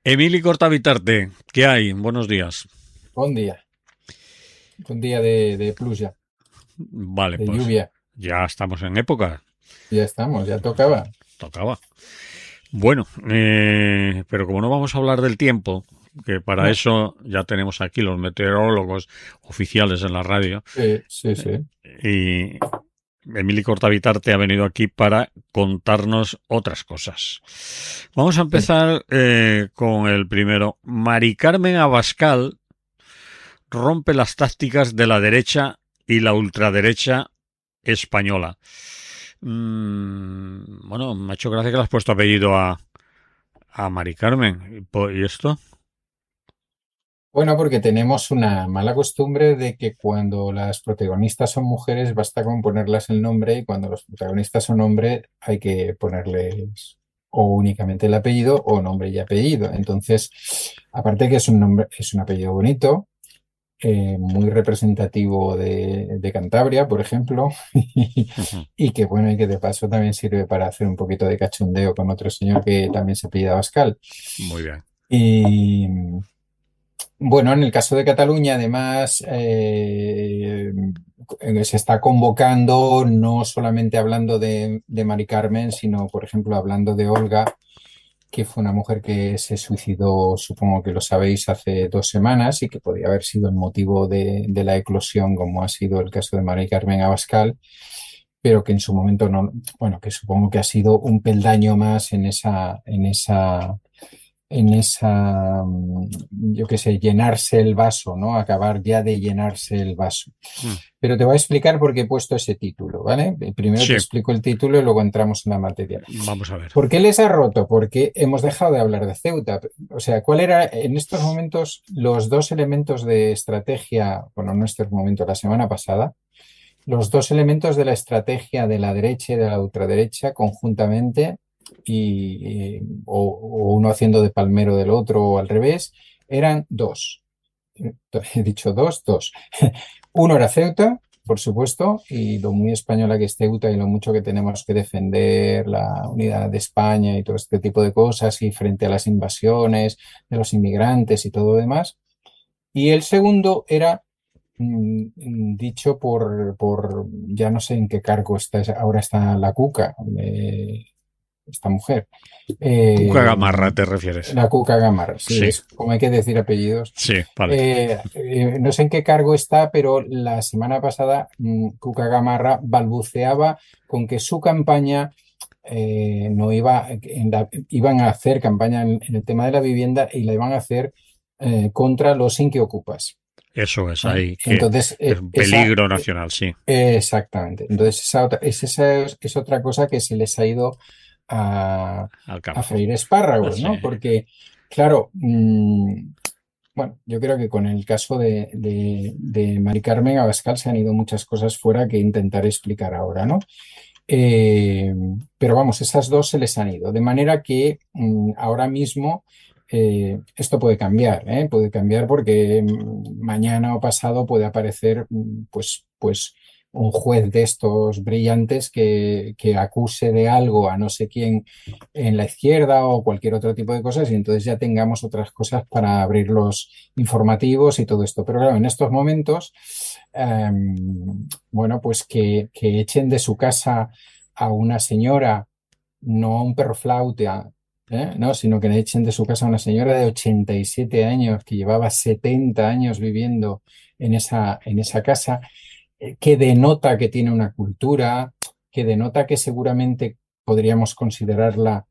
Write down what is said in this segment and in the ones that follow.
Emili Cortavitarte, ¿qué hay? Buenos días. Buen día, un día de pluja, Vale, de pues lluvia. ya estamos en época, Ya estamos, ya tocaba. tocaba. Bueno, pero como no vamos a hablar del tiempo, que para No, eso ya tenemos aquí los meteorólogos oficiales en la radio, sí, sí, sí. y Emili Cortavitarte ha venido aquí para contarnos otras cosas. Vamos a empezar con el primero. Mari Carmen Abascal rompe las tácticas de la derecha y la ultraderecha española. Bueno, me ha hecho gracia que le has puesto apellido a Mari Carmen. ¿Y esto? Bueno, porque tenemos una mala costumbre de que cuando las protagonistas son mujeres basta con ponerlas el nombre y cuando los protagonistas son hombres hay que ponerles o únicamente el apellido o nombre y apellido. Entonces, aparte que es un nombre, es un apellido bonito, muy representativo de Cantabria, por ejemplo, y que bueno, y que de paso también sirve para hacer un poquito de cachondeo con otro señor que también se apellida Abascal. Muy bien. Y bueno, en el caso de Cataluña, además, se está convocando no solamente hablando de Mari Carmen, sino, por ejemplo, hablando de Olga, que fue una mujer que se suicidó, supongo que lo sabéis, hace 2 semanas y que podría haber sido el motivo de la eclosión, como ha sido el caso de Mari Carmen Abascal, pero que en su momento no, bueno, que supongo que ha sido un peldaño más en esa, yo qué sé, llenarse el vaso, ¿no? Acabar ya de llenarse el vaso. Pero te voy a explicar por qué he puesto ese título, ¿vale? Primero te Sí, explico el título y luego entramos en la materia. vamos a ver. ¿Por qué les ha roto? Porque hemos dejado de hablar de Ceuta. O sea, ¿cuál era en estos momentos los dos elementos de estrategia, bueno, no en estos momentos, la semana pasada, los dos elementos de la estrategia de la derecha y de la ultraderecha conjuntamente, o uno haciendo de palmero del otro o al revés, eran dos. He dicho dos, dos. Uno era Ceuta, por supuesto, y lo muy española que es Ceuta y lo mucho que tenemos que defender la unidad de España y todo este tipo de cosas y frente a las invasiones de los inmigrantes y todo lo demás. Y el segundo era dicho ya no sé en qué cargo está, ahora está la Cuca, esta mujer. Cuca Eh, Gamarra, ¿te refieres? la Cuca Gamarra, sí, Sí, es como hay que decir apellidos. sí, vale. No sé en qué cargo está, pero la semana pasada Cuca Gamarra balbuceaba con que su campaña no iba, iban a hacer campaña en el tema de la vivienda y la iban a hacer contra los inquiocupas. Eso es ¿Eh? ahí, que Entonces, es un peligro nacional, sí. exactamente. Entonces, esa es otra cosa que se les ha ido a, Al a carajo. freír espárragos, Sí. ¿no? Porque, claro, bueno, yo creo que con el caso de Mari Carmen Abascal se han ido muchas cosas fuera que intentaré explicar ahora, ¿no? Eh, pero vamos, esas dos se les han ido. De manera que ahora mismo esto puede cambiar, ¿eh? Puede cambiar porque mañana o pasado puede aparecer pues un juez de estos brillantes que acuse de algo a no sé quién en la izquierda o cualquier otro tipo de cosas y entonces ya tengamos otras cosas para abrir los informativos y todo esto. Pero claro, en estos momentos, bueno, pues que echen de su casa a una señora, no a un perro flauta, ¿no? Sino que le echen de su casa a una señora de 87 años que llevaba 70 años viviendo en esa casa, que denota que tiene una cultura, que denota que seguramente podríamos considerarla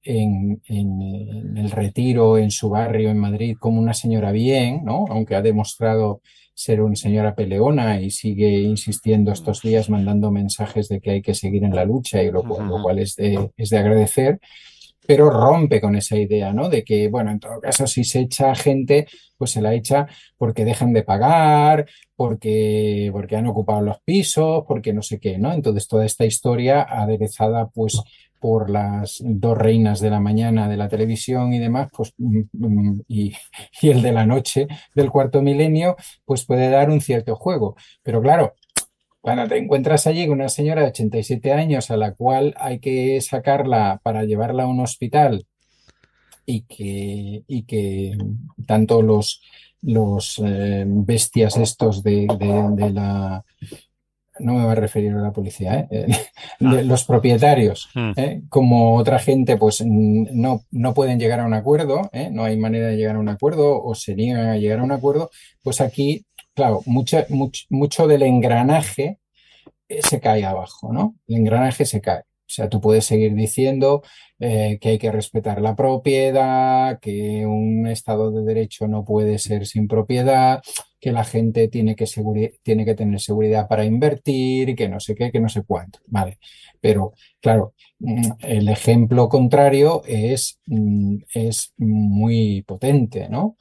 en el Retiro, en su barrio, en Madrid, como una señora bien, ¿no? Aunque ha demostrado ser una señora peleona y sigue insistiendo estos días mandando mensajes de que hay que seguir en la lucha y lo cual es de agradecer, pero rompe con esa idea, ¿no? De que, bueno, en todo caso, si se echa gente, pues se la echa porque dejan de pagar, porque han ocupado los pisos, porque no sé qué, ¿no? Entonces, toda esta historia aderezada, pues, por las dos reinas de la mañana de la televisión y demás, pues, y el de la noche del cuarto milenio, pues puede dar un cierto juego. Pero claro, cuando te encuentras allí con una señora de 87 años a la cual hay que sacarla para llevarla a un hospital y que tanto los bestias estos de la no me voy a referir a la policía, Ah, de los propietarios, mm, como otra gente, pues no pueden llegar a un acuerdo, no hay manera de llegar a un acuerdo o se niegan a llegar a un acuerdo, pues aquí, claro, mucho del engranaje se cae abajo, ¿no? El engranaje se cae. O sea, tú puedes seguir diciendo que hay que respetar la propiedad, que un Estado de Derecho no puede ser sin propiedad, que la gente tiene que tener seguridad para invertir, que no sé qué, que no sé cuánto. Vale. Pero, claro, el ejemplo contrario es muy potente, ¿no?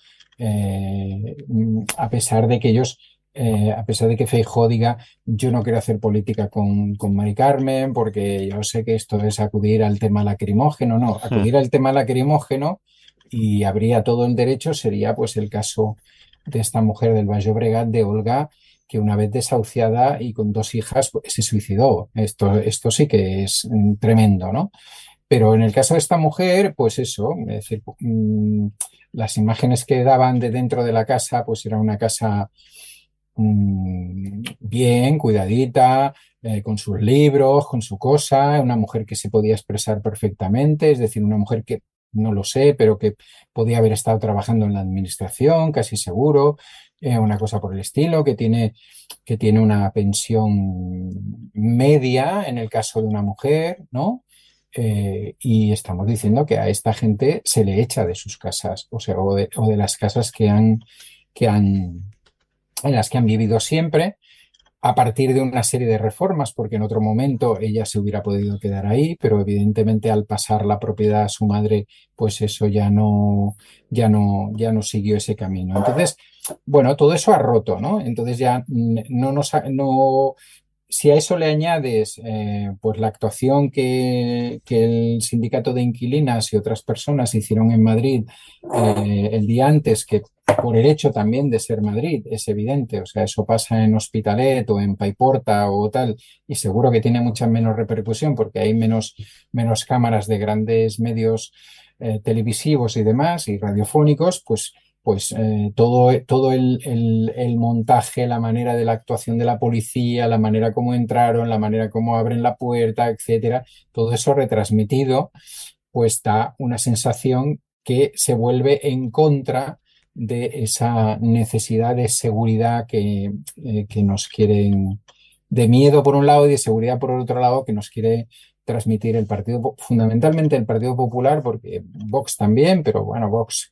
A pesar de que a pesar de que Feijóo diga yo no quiero hacer política con Mari Carmen porque yo sé que esto es acudir al tema lacrimógeno. No, mm. acudir al tema lacrimógeno y habría todo el derecho, sería pues el caso de esta mujer del Baix Llobregat, de Olga, que una vez desahuciada y con dos hijas pues, se suicidó. Esto sí que es tremendo, ¿no? Pero en el caso de esta mujer, pues eso, es decir, las imágenes que daban de dentro de la casa, pues era una casa bien, cuidadita, con sus libros, con su cosa, una mujer que se podía expresar perfectamente, es decir, una mujer que no lo sé, pero que podía haber estado trabajando en la administración, casi seguro, una cosa por el estilo, que tiene una pensión media en el caso de una mujer, ¿no? Y estamos diciendo que a esta gente se le echa de sus casas, o sea, o de las casas que han en las que han vivido siempre, a partir de una serie de reformas, porque en otro momento ella se hubiera podido quedar ahí, pero evidentemente al pasar la propiedad a su madre, pues eso ya no siguió ese camino. Entonces, bueno, todo eso ha roto, ¿no? Entonces ya no, si a eso le añades pues la actuación que el sindicato de inquilinas y otras personas hicieron en Madrid el día antes, que por el hecho también de ser Madrid, es evidente, o sea, eso pasa en Hospitalet o en Paiporta o tal, y seguro que tiene mucha menos repercusión porque hay menos cámaras de grandes medios televisivos y demás y radiofónicos, pues todo el montaje, la manera de la actuación de la policía, la manera como entraron, la manera como abren la puerta, etcétera, todo eso retransmitido, pues da una sensación que se vuelve en contra de esa necesidad de seguridad que nos quieren, de miedo por un lado y de seguridad por el otro lado, que nos quiere transmitir fundamentalmente el Partido Popular, porque Vox también, pero bueno, Vox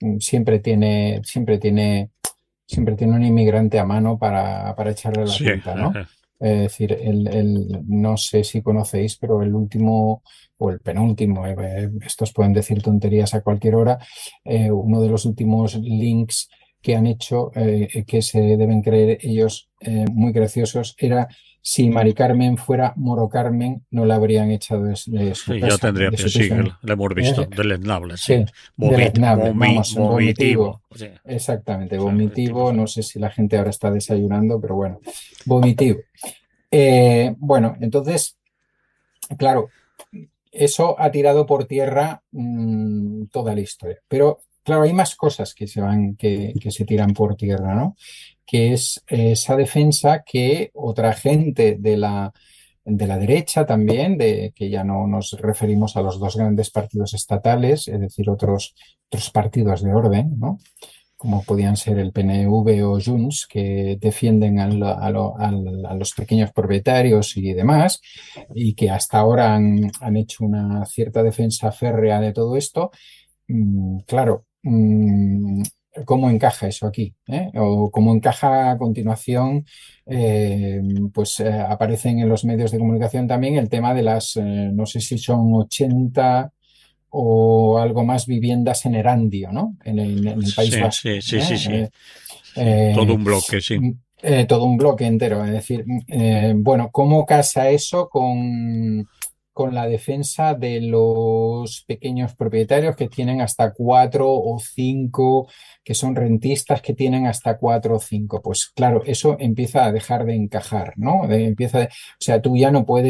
siempre tiene un inmigrante a mano para echarle la Sí, culpa, ¿no? Es decir, no sé si conocéis, pero el último o el penúltimo, estos pueden decir tonterías a cualquier hora, uno de los últimos links que han hecho, que se deben creer ellos muy graciosos, era si Mari Carmen fuera Moro Carmen, no la habrían echado de su sí, ya casa, tendría de que su sí, piso. que lo hemos visto, Eh, deleznable, sí. Sí, deleznable, vamos, Vomitivo. vomitivo. Sí, Exactamente, sí, el tipo vomitivo. sí. No sé si la gente ahora está desayunando, pero bueno, vomitivo. Bueno, entonces, claro, eso ha tirado por tierra toda la historia. Pero, claro, hay más cosas que se tiran por tierra, ¿no? Que es esa defensa que otra gente de la derecha también, que ya no nos referimos a los dos grandes partidos estatales, es decir, otros partidos de orden, ¿no? Como podían ser el PNV o Junts, que defienden a los pequeños propietarios y demás, y que hasta ahora han hecho una cierta defensa férrea de todo esto. Claro, ¿cómo encaja eso aquí? O cómo encaja a continuación, eh, pues aparecen en los medios de comunicación también el tema de no sé si son 80 o algo más viviendas en Erandio, ¿no? En el País Sí, Vasco. sí, sí, sí, sí. Sí, todo Eh, un bloque, sí. todo un bloque entero. Es decir, bueno, ¿cómo casa eso con la defensa de los pequeños propietarios que tienen hasta cuatro o cinco, que son rentistas que tienen hasta cuatro o cinco? Pues claro, eso empieza a dejar de encajar, ¿no? O sea, tú ya no puedes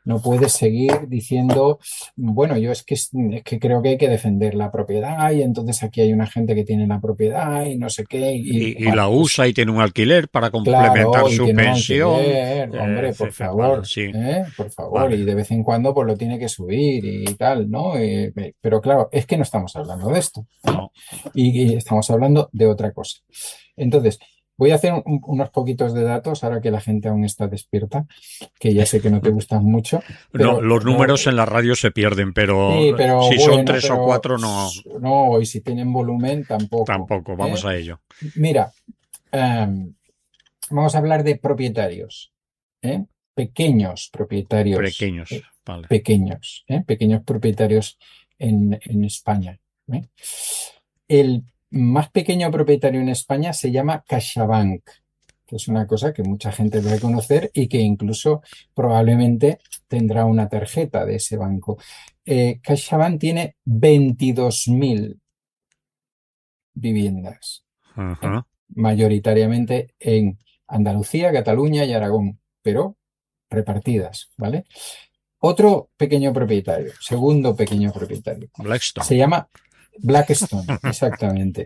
no puedes seguir diciendo, bueno, yo es que creo que hay que defender la propiedad y entonces aquí hay una gente que tiene la propiedad y no sé qué. Y Y bueno, la pues usa y tiene un alquiler para complementar claro, y su tiene un pensión, alquiler, hombre, por vale, favor, sí, por favor, vale. y de vez en cuando pues lo tiene que subir y tal, ¿no? Pero claro, es que no estamos hablando de esto, ¿eh? No. Y estamos hablando de otra cosa. Entonces, voy a hacer unos poquitos de datos ahora que la gente aún está despierta, que ya sé que no te gustan mucho, No, pero los números en la radio se pierden, sí, pero pero si son bueno, tres o pero cuatro, no, no, y si tienen volumen tampoco, tampoco. Vamos ¿eh? a ello. Mira, em, vamos a hablar de propietarios, ¿eh? Pequeños propietarios, Pequeños, vale. pequeños propietarios en España, ¿eh? El más pequeño propietario en España se llama CaixaBank, que es una cosa que mucha gente debe conocer y que incluso probablemente tendrá una tarjeta de ese banco. CaixaBank tiene 22.000 viviendas, ¿eh? Ajá. Mayoritariamente en Andalucía, Cataluña y Aragón, pero repartidas, ¿vale? Otro pequeño propietario, segundo pequeño propietario, Blackstone. se llama Blackstone, exactamente.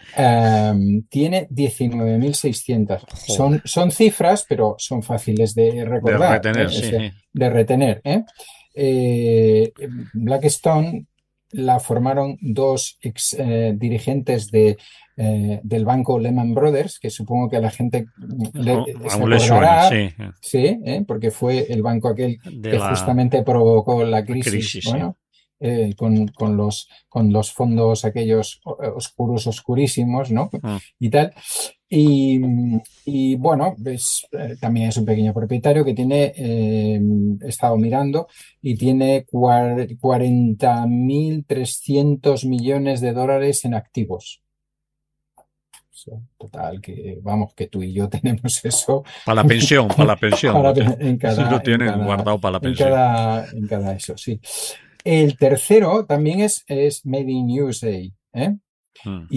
Tiene 19.600. Joder. Son cifras, pero son fáciles de De recordar, retener, o sí, sea, sí. de retener, ¿eh? Eh, Blackstone la formaron dos ex dirigentes del banco Lehman Brothers, que supongo que a la gente se Aún le suena, acordará, sí. sí, porque fue el banco aquel De que la justamente provocó la crisis, crisis, sí. bueno, con los fondos aquellos oscuros, oscurísimos, ¿no? Mm. Y tal. Y, y bueno, también es un pequeño propietario que tiene, he estado mirando, y tiene 40.300 millones de dólares en activos. O sea, total, que vamos, que tú y yo tenemos eso Para la pensión, en lo cada, en tienen cada, guardado para la en pensión. cada, en cada eso, sí. El tercero también es Made in USA, ¿eh? Mm.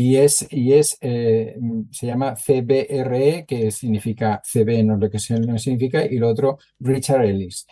Se llama CBRE, que significa CB, no es lo que no significa, y lo otro, Richard Ellis.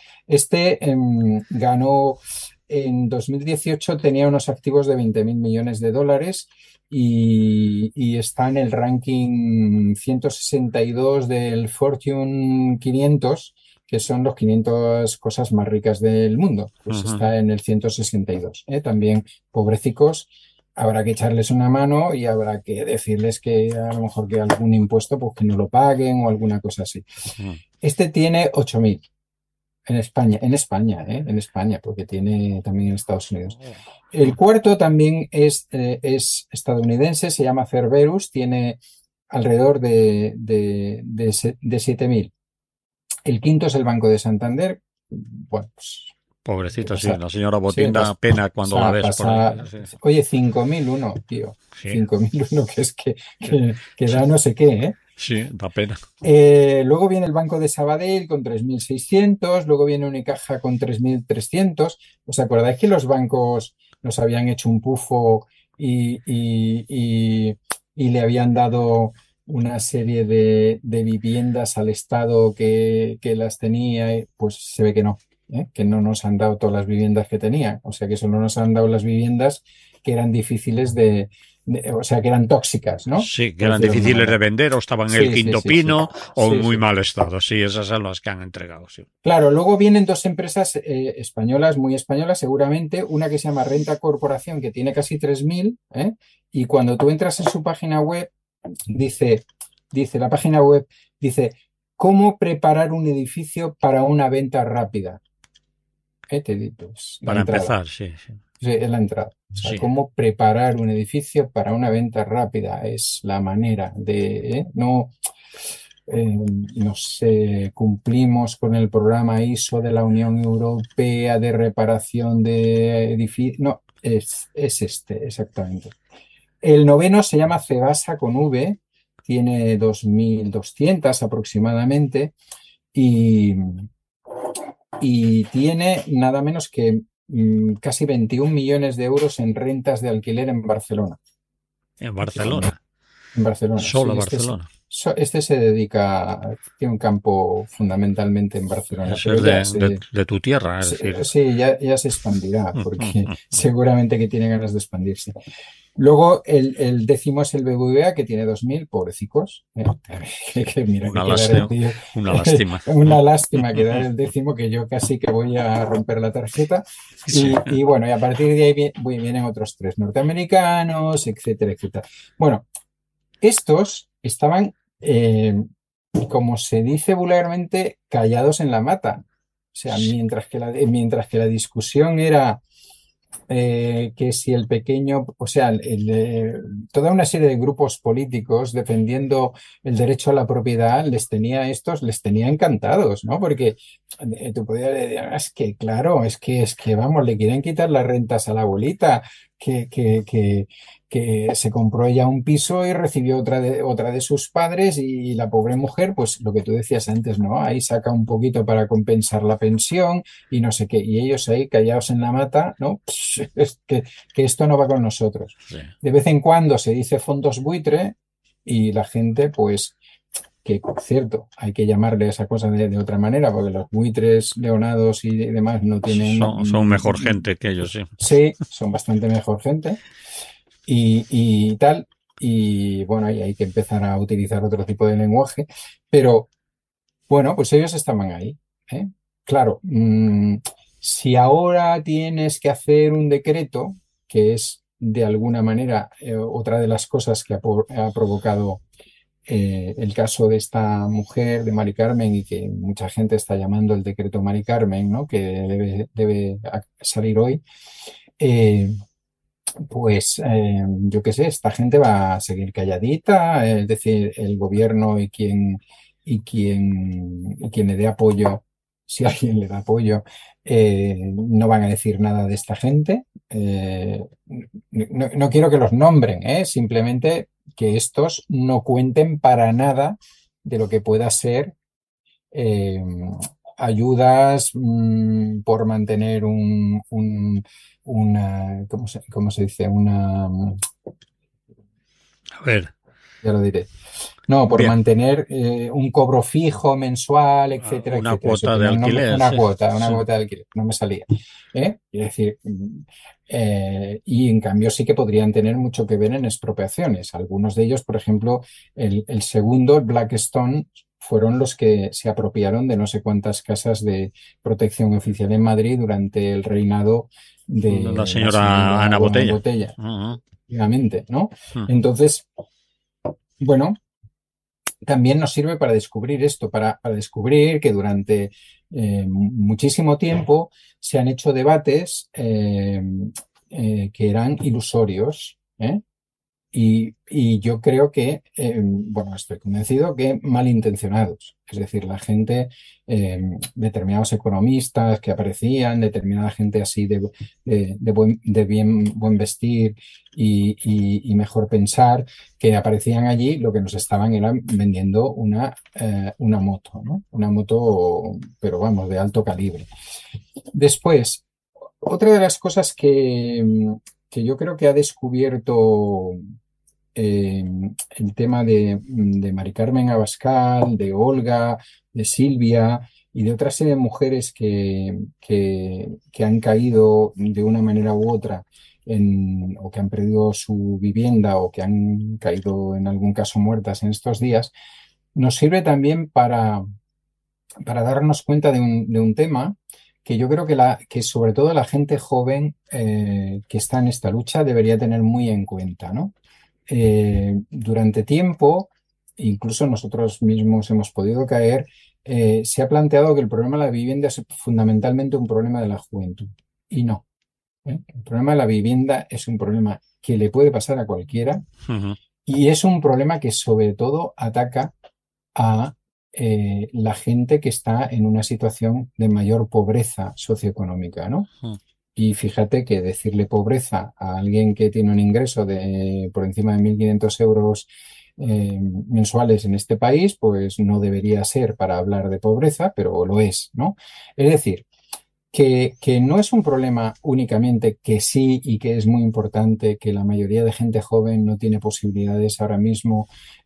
Ganó en 2018, tenía unos activos de 20.000 millones de dólares y está en el ranking 162 del Fortune 500, que son los 500 cosas más ricas del mundo. Pues Ujú. está en el 162, ¿eh? También pobrecicos, habrá que echarles una mano y habrá que decirles que a lo mejor que algún impuesto pues que no lo paguen o alguna cosa así. Mm. Este tiene 8.000 en España, porque tiene también en Estados Unidos. El cuarto también es estadounidense, se llama Cerberus, tiene alrededor de 7.000. El quinto es el Banco de Santander. Bueno, pues Pobrecita, sí. pasa, La señora sí, Botín da pena cuando la ves por ahí. Sí, oye, 5.001, tío, sí, 5.001, que es que da no sé qué, ¿eh? sí, da pena. Luego viene el Banco de Sabadell con 3.600, luego viene Unicaja con 3.300. ¿Os acordáis que los bancos nos habían hecho un pufo y le habían dado una serie de viviendas al Estado que las tenía? Pues se ve que no, ¿eh? Que no nos han dado todas las viviendas que tenían. O sea que solo nos han dado las viviendas que eran difíciles o sea, que eran tóxicas, ¿no? Sí, que Por eran decirlo de alguna difíciles de manera. vender o estaban en el Sí, sí, quinto sí, sí. pino o en Sí, muy sí. mal estado. Sí, esas son las que han entregado, sí. Claro, luego vienen dos empresas españolas, muy españolas, seguramente, una que se llama Renta Corporación, que tiene casi 3.000, ¿eh? Y cuando tú entras en su página web, dice, la página web, dice, ¿cómo preparar un edificio para una venta rápida? Pues, la Para entrada. empezar, sí, sí. Sí, es la entrada. O sea, Sí. cómo preparar un edificio para una venta rápida es la manera de, no, no sé, cumplimos con el programa ISO de la Unión Europea de reparación de edificios. No, es exactamente. El noveno se llama Cebasa con V, tiene 2.200 aproximadamente y tiene nada menos que casi 21 millones de euros en rentas de alquiler en Barcelona. En Que también, Barcelona. en Barcelona, Solo sí, Barcelona. Este se dedica, tiene un campo fundamentalmente en Barcelona, Eso pero es ya de tu tierra, es decir. sí, ya se expandirá, porque seguramente que tiene ganas de expandirse. Luego el décimo es el BBVA, que tiene 2.000 pobrecicos. Mira, que Una quedar el lástima, tío. una lástima. Una lástima quedar el décimo, que yo casi que voy a romper la tarjeta. Sí. Y bueno, y a partir de ahí vienen otros tres norteamericanos, etcétera, etcétera. Bueno, estos estaban, como se dice vulgarmente, callados en la mata. O sea, mientras que la discusión era que si el pequeño, o sea, toda una serie de grupos políticos defendiendo el derecho a la propiedad les tenía encantados, ¿no? Porque tú podías decir: "Ah, es que, claro, vamos, le quieren quitar las rentas a la abuelita, que, que, que, que se compró ella un piso y recibió otra de sus padres, y la pobre mujer, pues lo que tú decías antes, ¿no? Ahí saca un poquito para compensar la pensión y no sé qué, y ellos ahí callados en la mata, ¿no? Es que esto no va con nosotros. Sí. De vez en cuando se dice fondos buitre y la gente, pues, que por cierto, hay que llamarle a esa cosa de otra manera, porque los buitres, leonados y demás no tienen... Son mejor gente que ellos, sí. Sí, son bastante mejor gente y tal. Y bueno, ahí hay que empezar a utilizar otro tipo de lenguaje, pero bueno, pues ellos estaban ahí, ¿eh? Claro, si ahora tienes que hacer un decreto, que es de alguna manera otra de las cosas que ha provocado el caso de esta mujer, de Mari Carmen, y que mucha gente está llamando el decreto Mari Carmen, ¿no? Que debe salir hoy. eh, pues yo qué sé, esta gente va a seguir calladita, es decir, el gobierno y quien le dé apoyo, si alguien le da apoyo, no van a decir nada de esta gente. No quiero que los nombren, simplemente que estos no cuenten para nada de lo que pueda ser eh, ayudas por mantener ¿cómo se dice? A ver, Ya lo diré. No, por bien. mantener un cobro fijo mensual, etcétera, Una etcétera. Si al cuota de final alquiler, una sí. cuota, Sí. de alquiler, no me salía. Quiero decir, y en cambio sí que podrían tener mucho que ver en expropiaciones. Algunos de ellos, por ejemplo, el segundo, el Blackstone, fueron los que se apropiaron de no sé cuántas casas de protección oficial en Madrid durante el reinado La de la señora señora Ana Gómez Botella. Botella, Ujú. efectivamente, ¿no? Mm. Entonces, bueno, también nos sirve para descubrir esto, para descubrir que durante muchísimo tiempo se han hecho debates que eran ilusorios, ¿eh? Y yo creo que, bueno, estoy convencido que malintencionados. Es decir, la gente, determinados economistas que aparecían, determinada gente así de buen vestir y mejor pensar, que aparecían allí, lo que nos estaban era vendiendo una moto, ¿no? Una moto, pero vamos, de alto calibre. Después, otra de las cosas que yo creo que ha descubierto eh, el tema de Mari Carmen Abascal, de Olga, de Silvia y de otra serie de mujeres que han caído de una manera u otra o que han perdido su vivienda o que han caído en algún caso muertas en estos días, nos sirve también para darnos cuenta de un tema que yo creo que sobre todo la gente joven que está en esta lucha debería tener muy en cuenta, ¿no? Durante tiempo, incluso nosotros mismos hemos podido caer, se ha planteado que el problema de la vivienda es fundamentalmente un problema de la juventud. Y no, ¿eh? El problema de la vivienda es un problema que le puede pasar a cualquiera Ujú. y es un problema que sobre todo ataca a la gente que está en una situación de mayor pobreza socioeconómica, ¿no? Y fíjate que decirle pobreza a alguien que tiene un ingreso de por encima de 1.500 euros mensuales en este país, pues no debería ser para hablar de pobreza, pero lo es, ¿no? Es decir, que no es un problema únicamente, que sí y que es muy importante, que la mayoría de gente joven no tiene posibilidades ahora mismo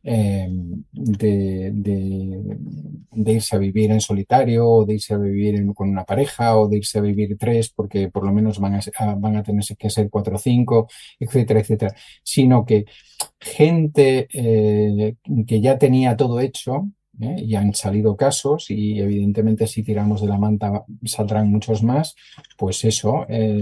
de irse a vivir en solitario o de irse a vivir con una pareja o de irse a vivir tres porque por lo menos van a tener que ser cuatro o cinco, etcétera, etcétera, sino que gente que ya tenía todo hecho. Y han salido casos y evidentemente si tiramos de la manta saldrán muchos más, pues eso,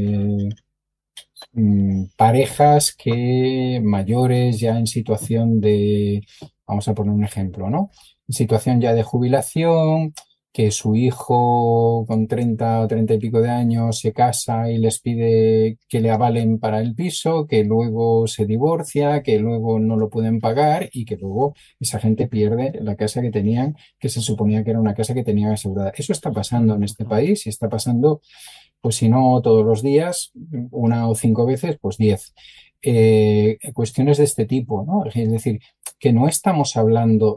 parejas que mayores ya en situación de, vamos a poner un ejemplo, ¿no? En situación ya de jubilación, que su hijo con 30 o 30 y pico de años se casa y les pide que le avalen para el piso, que luego se divorcia, que luego no lo pueden pagar y que luego esa gente pierde la casa que tenían, que se suponía que era una casa que tenían asegurada. Eso está pasando en este país y está pasando pues si no todos los días, una o cinco veces, pues 10. Cuestiones de este tipo, ¿no? Es decir, que no estamos hablando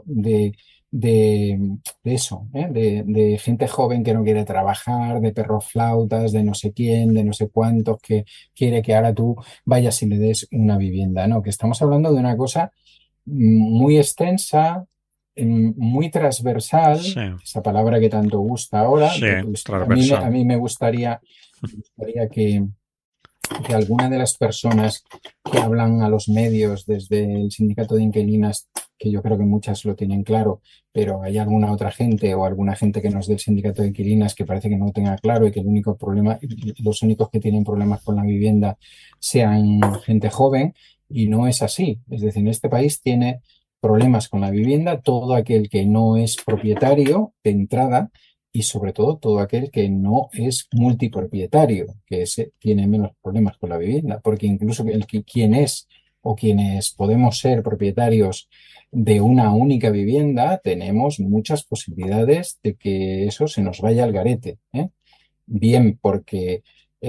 de eso, ¿eh? De gente joven que no quiere trabajar, de perroflautas, de no sé quién, de no sé cuántos, que quiere que ahora tú vayas y le des una vivienda, ¿no? Que estamos hablando de una cosa muy extensa, muy transversal, Sí, esa palabra que tanto gusta ahora. sí, Pues a transversal. mí me gustaría que alguna de las personas que hablan a los medios desde el sindicato de inquilinas, que yo creo que muchas lo tienen claro, pero hay alguna otra gente o alguna gente que no es del sindicato de inquilinas que parece que no lo tenga claro y que el único problema, los únicos que tienen problemas con la vivienda sean gente joven, y no es así. Es decir, en este país tiene problemas con la vivienda todo aquel que no es propietario de entrada y sobre todo todo aquel que no es multipropietario, que ese tiene menos problemas con la vivienda, porque incluso quien es o quienes podemos ser propietarios de una única vivienda, tenemos muchas posibilidades de que eso se nos vaya al garete, ¿eh? Bien porque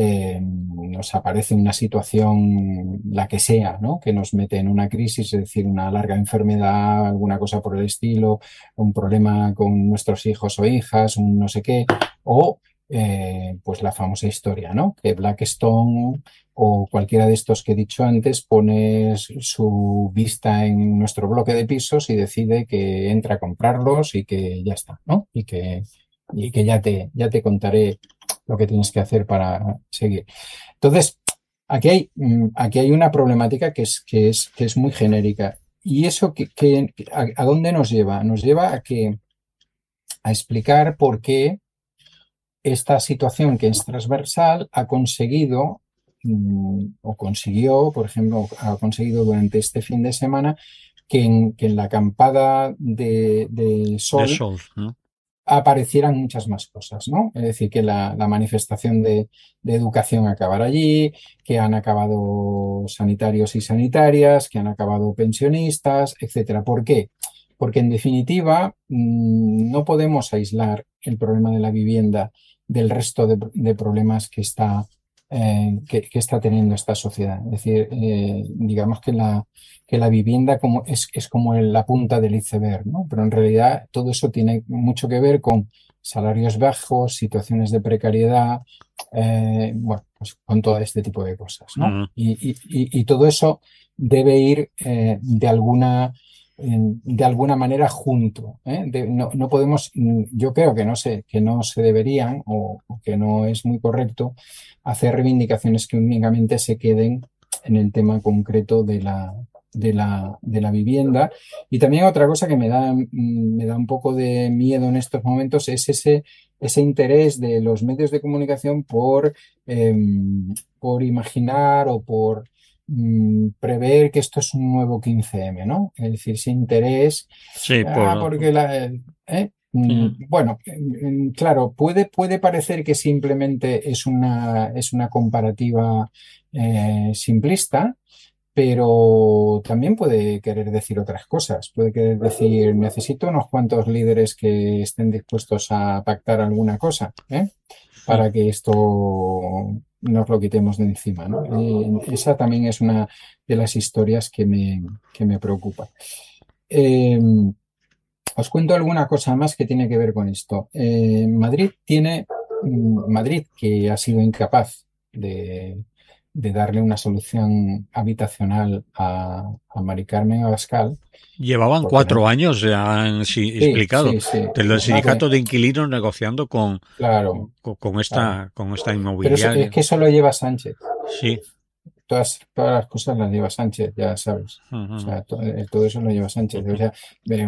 nos aparece una situación, la que sea, ¿no? Que nos mete en una crisis, es decir, una larga enfermedad, alguna cosa por el estilo, un problema con nuestros hijos o hijas, un no sé qué, o pues la famosa historia, ¿no? Que Blackstone o cualquiera de estos que he dicho antes pone su vista en nuestro bloque de pisos y decide que entra a comprarlos y que ya está, ¿no? Y que ya te contaré lo que tienes que hacer para seguir. Entonces, aquí hay una problemática que es muy genérica. ¿Y eso a dónde nos lleva? Nos lleva a explicar por qué esta situación que es transversal ha conseguido, o consiguió, por ejemplo, ha conseguido durante este fin de semana que en la acampada de De sol sol, ¿no? aparecieran muchas más cosas, ¿no? Es decir, que la manifestación de educación acabara allí, que han acabado sanitarios y sanitarias, que han acabado pensionistas, etcétera. ¿Por qué? Porque en definitiva no podemos aislar el problema de la vivienda del resto de problemas que está teniendo esta sociedad. Es decir, digamos que la vivienda es como la punta del iceberg, ¿no? Pero en realidad todo eso tiene mucho que ver con salarios bajos, situaciones de precariedad, bueno, pues con todo este tipo de cosas, ¿no? Mm. Y todo eso debe ir de alguna manera junto, ¿eh? No podemos, yo creo que no se deberían o que no es muy correcto hacer reivindicaciones que únicamente se queden en el tema concreto de la vivienda. Y también otra cosa que me da un poco de miedo en estos momentos es ese interés de los medios de comunicación por imaginar o por prever que esto es un nuevo 15M, ¿no? Es decir, ese interés, Sí, por... porque bueno, claro, puede parecer que simplemente es una comparativa simplista, pero también puede querer decir otras cosas. Puede querer decir, necesito unos cuantos líderes que estén dispuestos a pactar alguna cosa, para que esto nos lo quitemos de encima, ¿no? Esa también es una de las historias que me preocupa. Eh, Os cuento alguna cosa más que tiene que ver con esto. Madrid tiene Madrid, que ha sido incapaz de darle una solución habitacional a Mari Carmen Abascal, Llevaban porque 4 años, ya han sí, explicado, sí, sí, desde el más de, sindicato de inquilinos negociando claro, con claro. esta Pero es inmobiliaria. que eso lo lleva Sánchez. Sí. Todas las cosas las lleva Sánchez, ya sabes. O Ujú. sea, todo eso lo lleva Sánchez. O sea,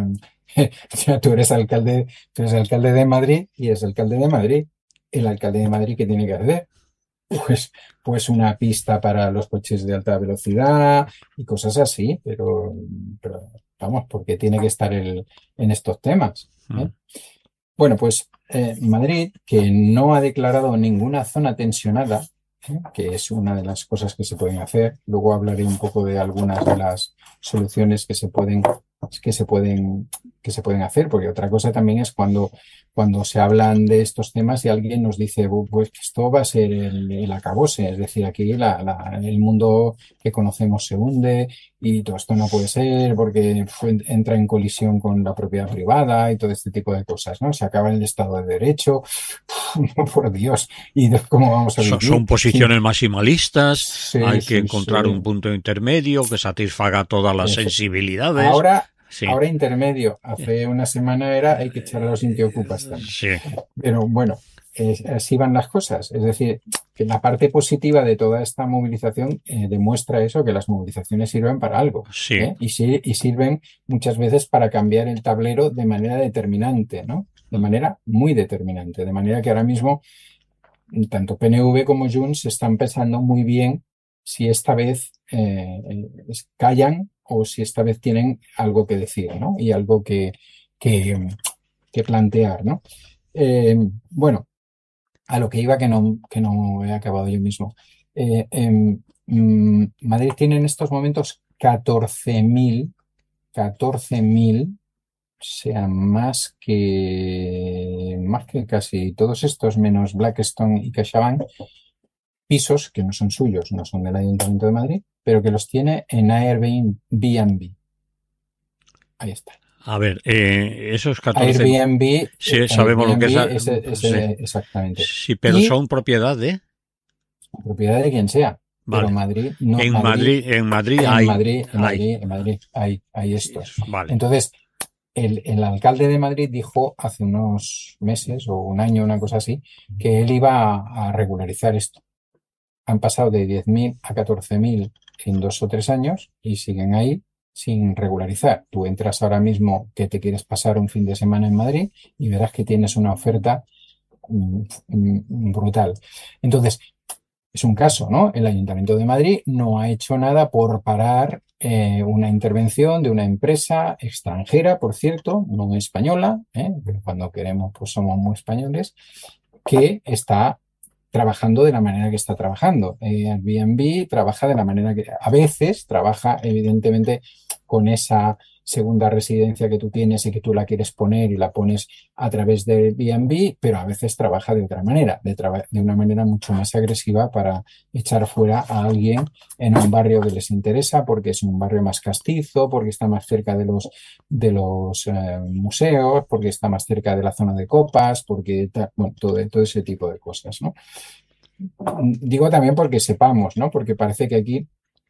o sea, tú eres alcalde de Madrid y es alcalde de Madrid. El alcalde de Madrid, ¿qué tiene que hacer? Pues, pues una pista para los coches de alta velocidad y cosas así, pero vamos, porque tiene que estar en estos temas, ¿eh? Mm. Bueno, pues Madrid, que no ha declarado ninguna zona tensionada, que es una de las cosas que se pueden hacer. Luego hablaré un poco de algunas de las soluciones que se pueden, que se pueden hacer, porque otra cosa también es cuando se hablan de estos temas y alguien nos dice, Pues que esto va a ser el acabose, es decir, aquí el mundo que conocemos se hunde y todo esto no puede ser porque entra en colisión con la propiedad privada y todo este tipo de cosas, ¿no? Se acaba el Estado de Derecho, por Dios, ¿y cómo vamos a vivir? Son posiciones maximalistas, Sí, hay que sí, sí. encontrar un punto intermedio que satisfaga todas las Efe- sensibilidades. Ahora, Sí, ahora intermedio. Hace una semana era hay que echar a los intiocupas también. sí, Pero bueno, así van las cosas. Es decir, que la parte positiva de toda esta movilización demuestra eso, que las movilizaciones sirven para algo, sí, ¿eh? Y sirven muchas veces para cambiar el tablero de manera determinante, ¿no? De manera muy determinante. De manera que ahora mismo tanto PNV como Junts están pensando muy bien si esta vez callan o si esta vez tienen algo que decir, ¿no? Y algo que, que plantear, ¿no? Eh, bueno, a lo que iba que no he acabado yo mismo. Madrid tiene en estos momentos 14.000, o sea, más que casi todos estos, menos Blackstone y CaixaBank, pisos que no son suyos, no son del Ayuntamiento de Madrid, pero que los tiene en Airbnb. Ahí está. a ver, esos 14, Airbnb, sí, sabemos lo que Airbnb es, sí, exactamente. sí, pero Y son propiedad de, propiedad de quien sea, pero vale, Madrid, no, Madrid, En Madrid en Madrid, en hay, Madrid, en Madrid, hay estos. vale, Entonces, el alcalde de Madrid dijo hace unos meses o un año, una cosa así, que él iba a regularizar esto. Han pasado de 10.000 a 14.000 en 2 o 3 años y siguen ahí sin regularizar. Tú entras ahora mismo que te quieres pasar un fin de semana en Madrid y verás que tienes una oferta brutal. Entonces, es un caso, ¿no? El Ayuntamiento de Madrid no ha hecho nada por parar una intervención de una empresa extranjera, por cierto, no española, pero cuando queremos, pues somos muy españoles, que está trabajando de la manera que está trabajando. Airbnb trabaja de la manera que a veces trabaja, evidentemente, con esa segunda residencia que tú tienes y que tú la quieres poner y la pones a través de Airbnb, pero a veces trabaja de otra manera, de una manera mucho más agresiva para echar fuera a alguien en un barrio que les interesa porque es un barrio más castizo, porque está más cerca de los museos, porque está más cerca de la zona de copas, porque bueno, todo ese tipo de cosas, ¿no? Digo también porque sepamos, ¿no? Porque parece que aquí,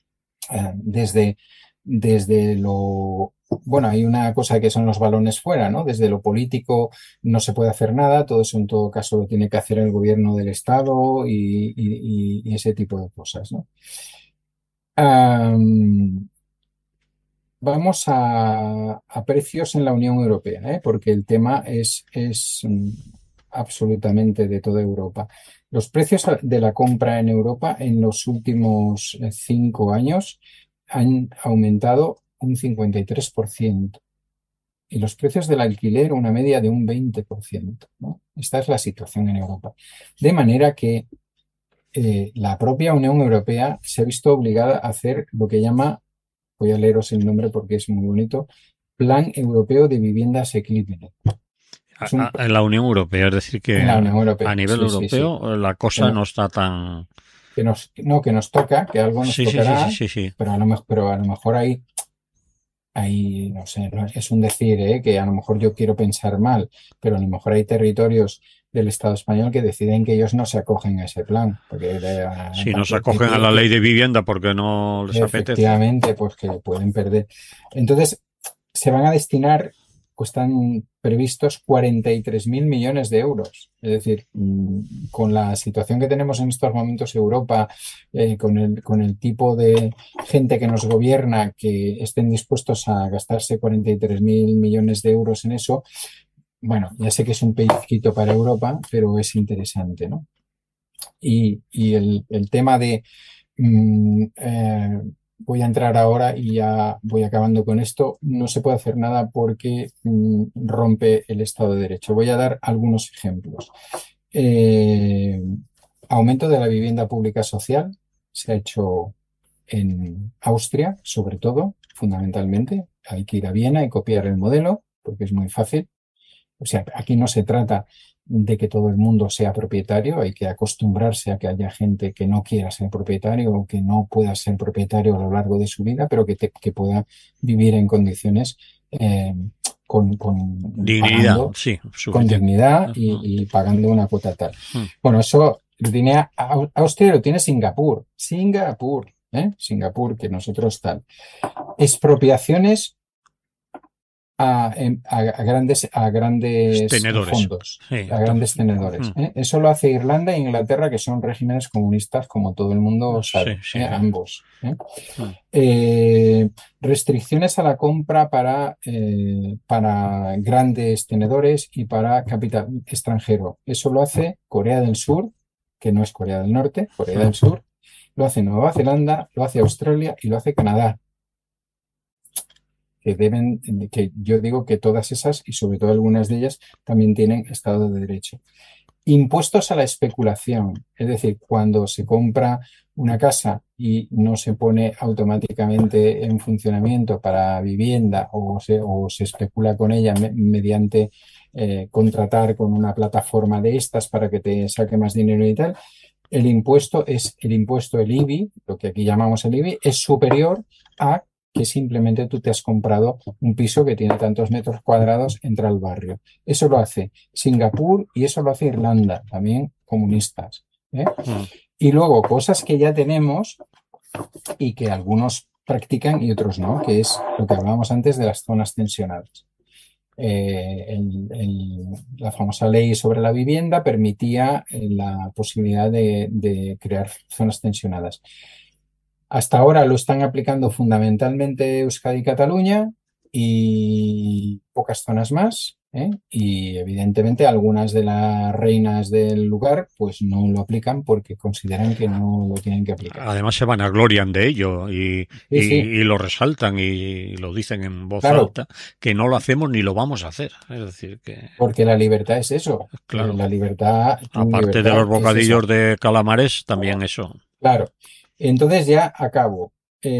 desde lo... Bueno, hay una cosa que son los balones fuera, ¿no? Desde lo político no se puede hacer nada, todo eso en todo caso lo tiene que hacer el gobierno del Estado y ese tipo de cosas, ¿no? Am, Vamos a precios en la Unión Europea, porque el tema es absolutamente de toda Europa. Los precios de la compra en Europa en los últimos 5 años han aumentado un 53% y los precios del alquiler una media de un 20%, ¿no? Esta es la situación en Europa. De manera que la propia Unión Europea se ha visto obligada a hacer lo que llama, voy a leeros el nombre porque es muy bonito, Plan Europeo de Vivienda Asequible. Es en la Unión Europea, es decir, en que la Unión a Europea, nivel sí, sí, sí. europeo la Que, cosa no- no está tan... no, que nos toca, que algo nos Sí, sí, sí, sí, tocará, sí, sí. pero a lo mejor hay ahí, no sé, es un decir, que a lo mejor yo quiero pensar mal, pero a lo mejor hay territorios del Estado español que deciden que ellos no se acogen a ese plan, porque Si no se acogen a la ley de vivienda porque no les apetece. efectivamente, pues que pueden perder. Entonces, se van a destinar, pues están previstos 43.000 millones de euros. Es decir, con la situación que tenemos en estos momentos Europa, con el tipo de gente que nos gobierna, que estén dispuestos a gastarse 43.000 millones de euros en eso, bueno, ya sé que es un pellizquito para Europa, pero es interesante, ¿no? Y el tema de voy a entrar ahora y ya voy acabando con esto. No se puede hacer nada porque rompe el Estado de Derecho. Voy a dar algunos ejemplos. Eh, Aumento de la vivienda pública social se ha hecho en Austria, sobre todo, fundamentalmente. Hay que ir a Viena y copiar el modelo porque es muy fácil. O sea, aquí no se trata de que todo el mundo sea propietario, hay que acostumbrarse a que haya gente que no quiera ser propietario o que no pueda ser propietario a lo largo de su vida, pero que pueda vivir en condiciones eh, Dignidad, pagando sí, con suficiente. dignidad Ujú, y pagando una cuota tal. ujú. Bueno, eso lo tiene Austria, lo tiene Singapur. Singapur, ¿eh? Singapur, que nosotros tal. Expropiaciones a grandes Tenedores. fondos, Sí, a grandes tenedores. ujú. Eso lo hace Irlanda e Inglaterra, que son regímenes comunistas, como todo el mundo Sí, sabe, sí. ambos. Mm. Restricciones a la compra para grandes tenedores y para capital extranjero. Eso lo hace Corea del Sur, que no es Corea del Norte, Corea del Sur. Lo hace Nueva Zelanda, lo hace Australia y lo hace Canadá, que yo digo que todas esas, y sobre todo algunas de ellas, también tienen Estado de Derecho. Impuestos a la especulación, es decir, cuando se compra una casa y no se pone automáticamente en funcionamiento para vivienda o se especula con ella mediante contratar con una plataforma de estas para que te saque más dinero y tal, el IBI, lo que aquí llamamos el IBI, es superior a que simplemente tú te has comprado un piso que tiene tantos metros cuadrados, entra al barrio. Eso lo hace Singapur y eso lo hace Irlanda, también comunistas. ¿eh? Mm. Y luego cosas que ya tenemos y que algunos practican y otros no, que es lo que hablábamos antes de las zonas tensionadas. La famosa ley sobre la vivienda permitía la posibilidad de crear zonas tensionadas. Hasta ahora lo están aplicando fundamentalmente Euskadi y Cataluña y pocas zonas más, ¿eh? Y evidentemente algunas de las reinas del lugar pues no lo aplican porque consideran que no lo tienen que aplicar. Además se vanaglorian de ello Sí, sí, y lo resaltan y lo dicen en voz claro, alta, que no lo hacemos ni lo vamos a hacer. Es decir, que, porque la libertad es eso. claro, La libertad, tu aparte de los libertad es bocadillos esa. de calamares, también eso. Claro. Entonces ya acabo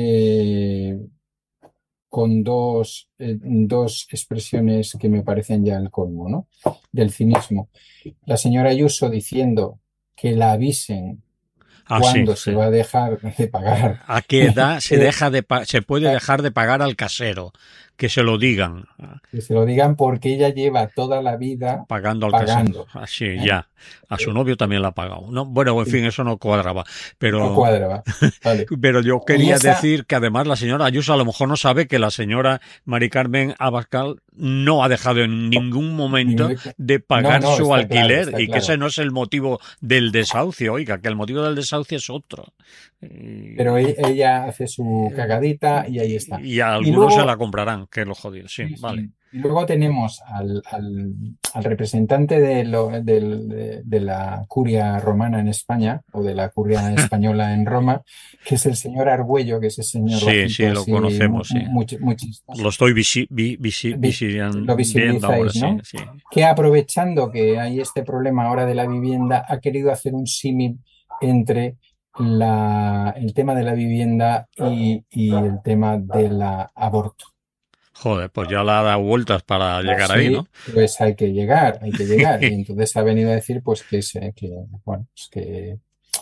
con dos expresiones que me parecen ya el colmo, ¿no? Del cinismo. La señora Ayuso diciendo que la avisen Ah, sí, cuando sí. se va a dejar de pagar. ¿A qué edad se eh, deja se puede dejar de pagar al casero? Que se lo digan. que se lo digan porque ella lleva toda la vida Pagando al casero. pagando. Así, ¿eh? ya. A su novio también la ha pagado. No, bueno, en fin, Sí, eso no cuadraba. no Pero, cuadra, vale. pero yo Y quería esa, decir que además la señora Ayuso a lo mejor no sabe que la señora Mari Carmen Abascal no ha dejado en ningún momento de no, pagar no, su está claro, alquiler está y que ese claro. no es el motivo del desahucio. Oiga, que el motivo del desahucio es otro. Pero Y, ella hace su cagadita y ahí está. y a Y algunos se la luego comprarán, que es lo jodido. Sí, sí, vale. sí. Y luego tenemos al representante de la curia romana en España, o de la curia española en Roma, que es el señor Argüello, que es ese señor Sí, sí, bajito lo así, conocemos, sí. muy Lo chistoso. estoy Lo viendo ahora, visibilizáis, sí, ¿no? sí. Que aprovechando que hay este problema ahora de la vivienda, ha querido hacer un símil entre el tema de la vivienda y el tema del aborto. Joder, pues ya la ha dado vueltas para llegar ahí, Sí, ¿no? pues hay que llegar, hay que llegar. Y entonces ha venido a decir, pues, bueno, pues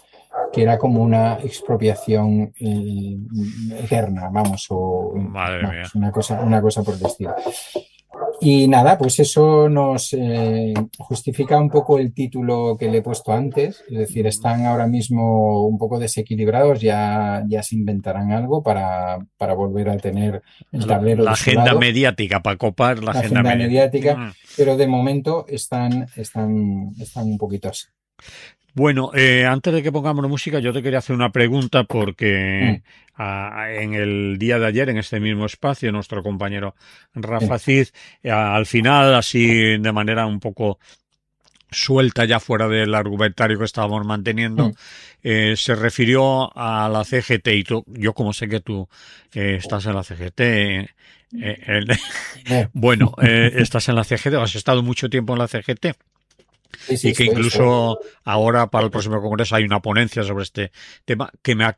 que era como una expropiación eterna, vamos, o Madre mía. vamos, una cosa por el estilo. Y nada, pues eso nos justifica un poco el título que le he puesto antes, es decir, están ahora mismo un poco desequilibrados, ya se inventarán algo para volver a tener el tablero La de su agenda lado, mediática, para copar la la agenda agenda mediática. mediática, pero de momento están un poquito así. Bueno, antes de que pongamos música, yo te quería hacer una pregunta porque Mm, en el día de ayer, en este mismo espacio, nuestro compañero sí, Rafa Cid, al final, así de manera un poco suelta ya fuera del argumentario que estábamos manteniendo, mm, se refirió a la CGT y tú, yo como sé que tú estás en la CGT, eh, bueno, estás en la CGT, has estado mucho tiempo en la CGT sí, sí, y que estoy. incluso ahora para el próximo congreso hay una ponencia sobre este tema,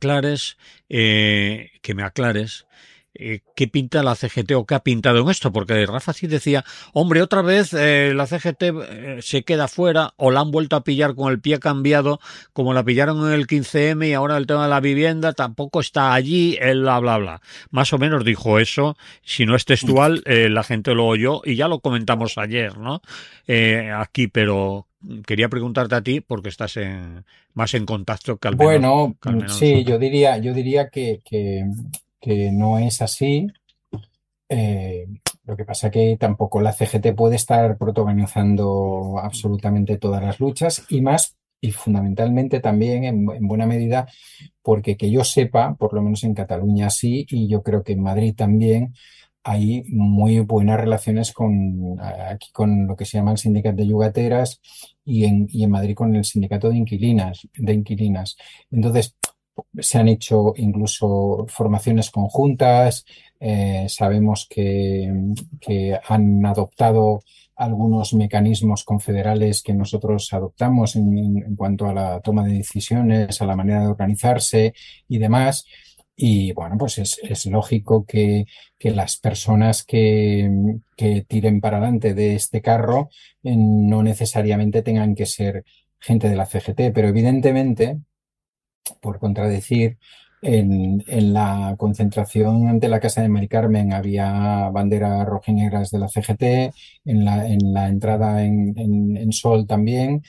que me aclares qué pinta la CGT o qué ha pintado en esto, porque Rafa sí decía, hombre, otra vez la CGT se queda fuera o la han vuelto a pillar con el pie cambiado, como la pillaron en el 15M y ahora el tema de la vivienda tampoco está allí, el bla, bla, bla. Más o menos dijo eso, si no es Mm. textual, la gente lo oyó y ya lo comentamos ayer, ¿no? Aquí, pero quería preguntarte a ti porque estás más en contacto Bueno, que al menos sí, nosotros. yo diría que no es así. Eh, lo que pasa que tampoco la CGT puede estar protagonizando absolutamente todas las luchas y más y fundamentalmente también en buena medida porque que yo sepa, por lo menos en Cataluña sí, y yo creo que en Madrid también hay muy buenas relaciones aquí con lo que se llama el sindicato de yugateras y en Madrid con el sindicato de inquilinas. Entonces, se han hecho incluso formaciones conjuntas, sabemos que han adoptado algunos mecanismos confederales que nosotros adoptamos en cuanto a la toma de decisiones, a la manera de organizarse y demás. Y bueno, pues es lógico que las personas que tiren para adelante de este carro no necesariamente tengan que ser gente de la CGT, pero evidentemente por contradecir, en la concentración ante la casa de Mari Carmen había banderas rojinegras de la CGT, en la entrada en Sol también.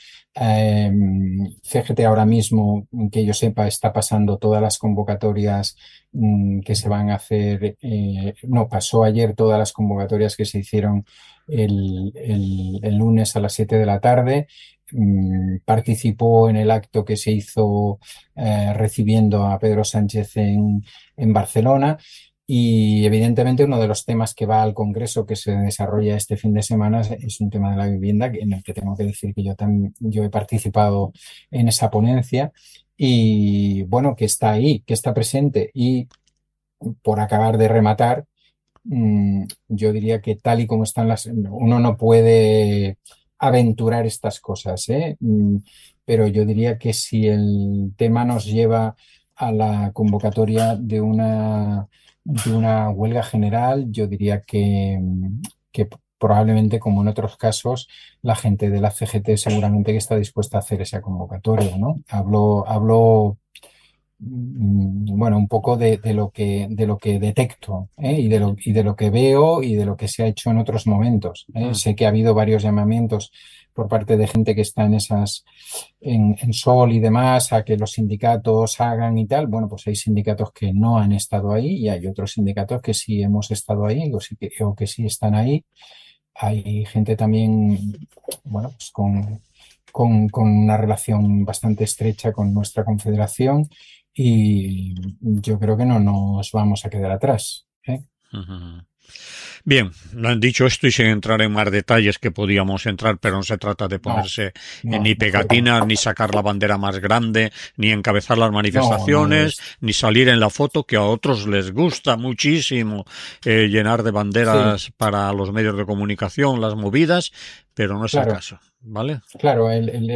CGT ahora mismo, que yo sepa, está pasando todas las convocatorias que se van a hacer, no, pasó ayer todas las convocatorias que se hicieron el lunes a las 7 de la tarde. Participó en el acto que se hizo recibiendo a Pedro Sánchez en Barcelona. Y evidentemente uno de los temas que va al Congreso que se desarrolla este fin de semana es un tema de la vivienda, en el que tengo que decir que yo he participado en esa ponencia y bueno, que está ahí, que está presente. Y por acabar de rematar, yo diría que tal y como están uno no puede aventurar estas cosas, ¿eh? Pero yo diría que si el tema nos lleva a la convocatoria de una huelga general, yo diría que probablemente, como en otros casos, la gente de la CGT seguramente que está dispuesta a hacer esa convocatoria, ¿no? Hablo bueno, un poco de lo que detecto, ¿eh? Y de lo que veo y de lo que se ha hecho en otros momentos, ¿eh? Mm, Sé que ha habido varios llamamientos por parte de gente que está en Sol y demás, a que los sindicatos hagan y tal. Bueno, pues hay sindicatos que no han estado ahí y hay otros sindicatos que sí hemos estado ahí o que sí están ahí. Hay gente también, bueno, pues con una relación bastante estrecha con nuestra confederación y yo creo que no nos vamos a quedar atrás, ¿eh? mm. Bien, lo han dicho esto y sin entrar en más detalles que podíamos entrar, pero no se trata de No, ponerse no, ni mejor que no. pegatinas, ni sacar la bandera más grande, ni encabezar las No, nada de manifestaciones, esto. ni salir en la foto, que a otros les gusta muchísimo llenar de Sí, banderas para los medios de comunicación, las movidas, pero no es el claro, caso, ¿vale? claro.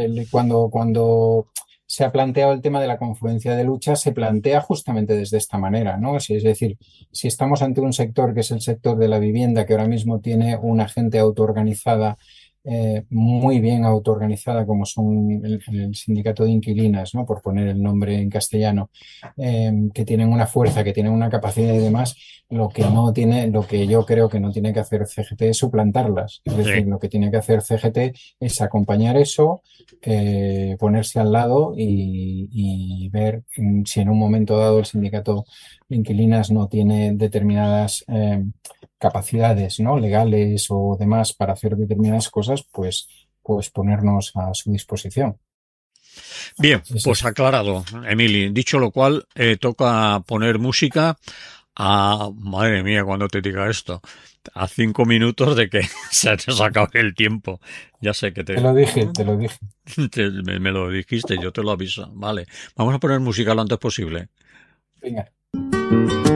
Cuando se ha planteado el tema de la confluencia de luchas, se plantea justamente desde esta manera, ¿no? Es decir, si estamos ante un sector que es el sector de la vivienda, que ahora mismo tiene una gente autoorganizada muy bien autoorganizada, como son el sindicato de inquilinas, ¿no? Por poner el nombre en castellano, que tienen una fuerza, que tienen una capacidad y demás, lo que no tiene, lo que yo creo que no tiene que hacer CGT es suplantarlas. Es Sí. decir, lo que tiene que hacer CGT es acompañar eso, ponerse al lado y ver si en un momento dado el sindicato de inquilinas no tiene determinadas capacidades, ¿no? legales o demás para hacer determinadas cosas, pues ponernos a su disposición. Bien, Ese pues es- aclarado, Emily. Dicho lo cual, toca poner música a, madre mía, cuando te diga esto, a 5 minutos de que se nos acabe el tiempo. Ya sé que te lo dije, te lo dije. me lo dijiste, yo te lo aviso. Vale, vamos a poner música lo antes posible. Venga.